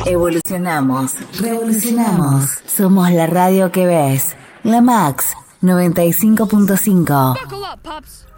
Evolucionamos, revolucionamos. Somos la radio que ves. La Max 95.5. Buckle up, pups.